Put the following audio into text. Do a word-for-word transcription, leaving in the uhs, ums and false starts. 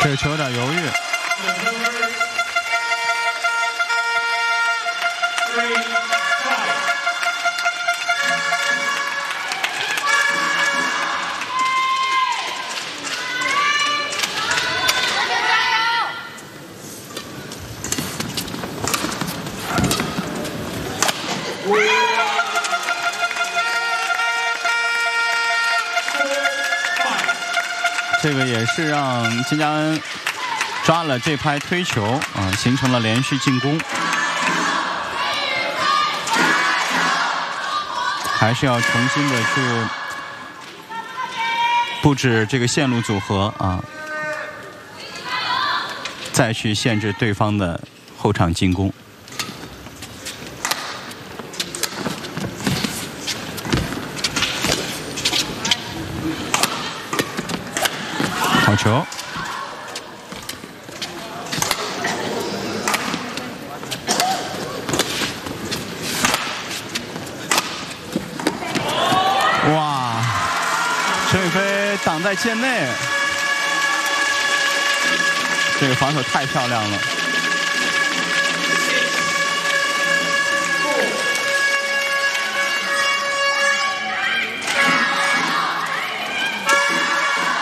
这个球有点犹豫。这个也是让金家恩抓了这拍推球啊，形成了连续进攻。还是要重新的去布置这个线路组合啊，再去限制对方的后场进攻。好球！哇，陈雨菲挡在界内，这个防守太漂亮了。